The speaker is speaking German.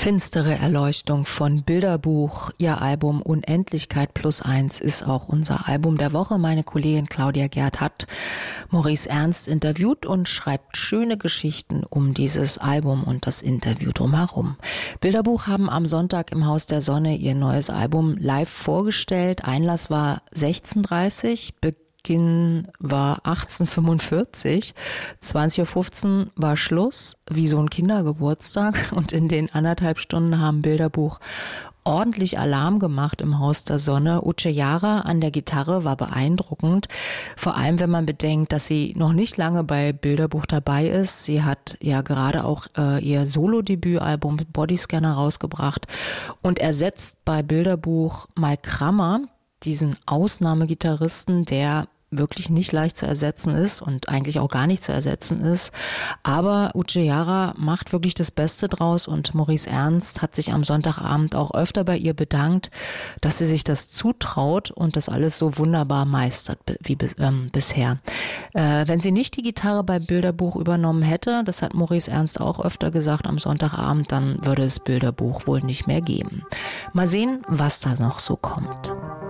Finstere Erleuchtung von Bilderbuch. Ihr Album Unendlichkeit +1 ist auch unser Album der Woche. Meine Kollegin Claudia Gerd hat Maurice Ernst interviewt und schreibt schöne Geschichten um dieses Album und das Interview drumherum. Bilderbuch haben am Sonntag im Haus der Sonne ihr neues Album live vorgestellt. Einlass war 16:30 Uhr. Beginn war 18:45, 20:15 Uhr war Schluss, wie so ein Kindergeburtstag. Und in den 1,5 Stunden haben Bilderbuch ordentlich Alarm gemacht im Haus der Sonne. Uche Jara an der Gitarre war beeindruckend, vor allem wenn man bedenkt, dass sie noch nicht lange bei Bilderbuch dabei ist. Sie hat ja gerade auch ihr Solo-Debütalbum Bodyscanner rausgebracht und ersetzt bei Bilderbuch Mike Krammer, diesen Ausnahmegitarristen, der wirklich nicht leicht zu ersetzen ist und eigentlich auch gar nicht zu ersetzen ist. Aber Uche Jara macht wirklich das Beste draus und Maurice Ernst hat sich am Sonntagabend auch öfter bei ihr bedankt, dass sie sich das zutraut und das alles so wunderbar meistert wie bisher. Wenn sie nicht die Gitarre bei Bilderbuch übernommen hätte, das hat Maurice Ernst auch öfter gesagt am Sonntagabend, dann würde es Bilderbuch wohl nicht mehr geben. Mal sehen, was da noch so kommt.